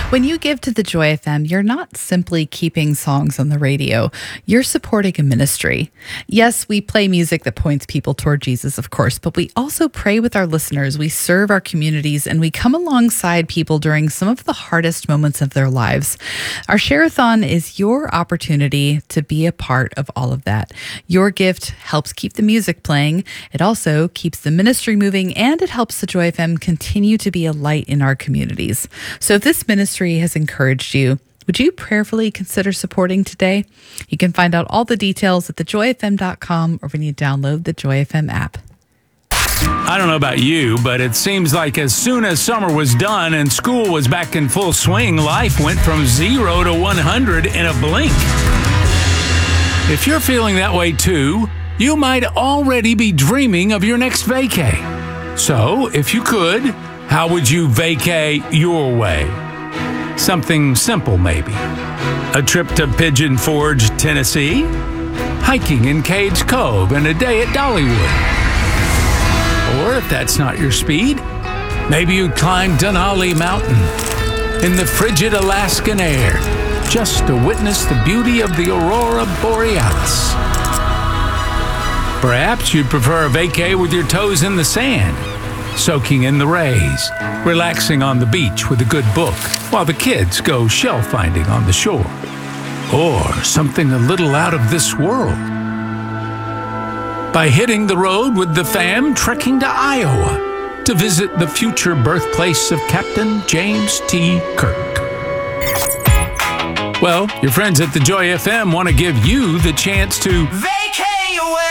When you give to the Joy FM, you're not simply keeping songs on the radio. You're supporting a ministry. Yes, we play music that points people toward Jesus, of course, but we also pray with our listeners. We serve our communities, and we come alongside people during some of the hardest moments of their lives. Our Share-a-thon is your opportunity to be a part of all of that. Your gift helps keep the music playing. It also keeps the ministry moving, and it helps the Joy FM continue to be a light in our communities. So if this ministry has encouraged you, would you prayerfully consider supporting today? You can find out all the details at thejoyfm.com or when you download the Joy FM app. I don't know about you, but it seems like as soon as summer was done and school was back in full swing, life went from 0 to 100 in a blink. If you're feeling that way too, you might already be dreaming of your next vacay. So, if you could, how would you vacay your way? Something simple, maybe. A trip to Pigeon Forge, Tennessee? Hiking in Cades Cove and a day at Dollywood? Or if that's not your speed, maybe you'd climb Denali Mountain in the frigid Alaskan air just to witness the beauty of the Aurora Borealis. Perhaps you'd prefer a vacay with your toes in the sand, soaking in the rays, relaxing on the beach with a good book while the kids go shell finding on the shore. Or something a little out of this world. By hitting the road with the fam, trekking to Iowa to visit the future birthplace of Captain James T. Kirk. Well, your friends at the Joy FM want to give you the chance to vacay away.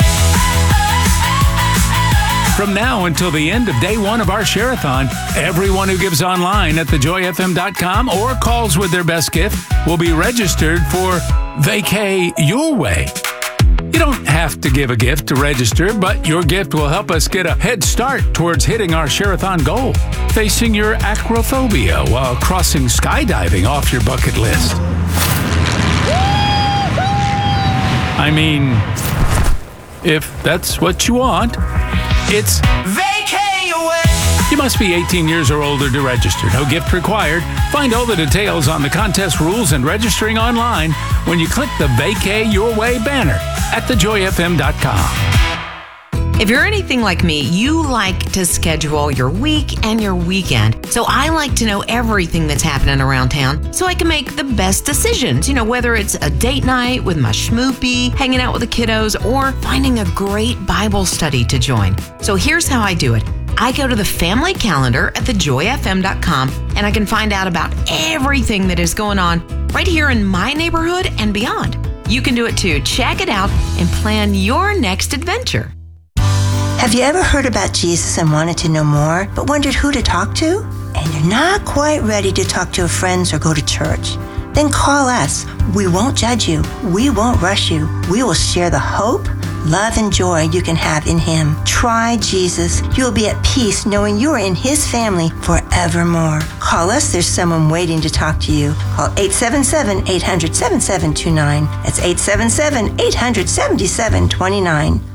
From now until the end of day one of our Share-a-thon, everyone who gives online at thejoyfm.com or calls with their best gift will be registered for Vacay Your Way. You don't have to give a gift to register, but your gift will help us get a head start towards hitting our Share-a-thon goal, facing your acrophobia while crossing skydiving off your bucket list. I mean, if that's what you want. It's Vacay Away. You must be 18 years or older to register. No gift required. Find all the details on the contest rules and registering online when you click the Vacay Your Way banner at thejoyfm.com. If you're anything like me, you like to schedule your week and your weekend. So I like to know everything that's happening around town so I can make the best decisions. You know, whether it's a date night with my schmoopy, hanging out with the kiddos, or finding a great Bible study to join. So here's how I do it. I go to the family calendar at thejoyfm.com and I can find out about everything that is going on right here in my neighborhood and beyond. You can do it too. Check it out and plan your next adventure. Have you ever heard about Jesus and wanted to know more, but wondered who to talk to? And you're not quite ready to talk to your friends or go to church? Then call us. We won't judge you. We won't rush you. We will share the hope, love, and joy you can have in Him. Try Jesus. You'll be at peace knowing you are in His family forevermore. Call us. There's someone waiting to talk to you. Call 877-800-7729. That's 877-800-7729.